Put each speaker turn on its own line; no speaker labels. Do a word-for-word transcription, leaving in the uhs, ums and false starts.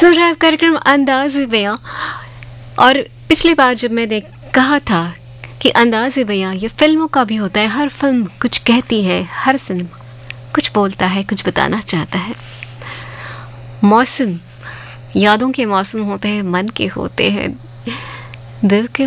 सुन रहे हैं कार्यक्रम अंदाज़ बयां। और पिछली बार जब मैंने कहा था कि अंदाज़ बयां ये फिल्मों का भी होता है, हर फिल्म कुछ कहती है, हर सिनेमा कुछ बोलता है, कुछ बताना चाहता है। मौसम यादों के मौसम होते हैं, मन के होते हैं, दिल के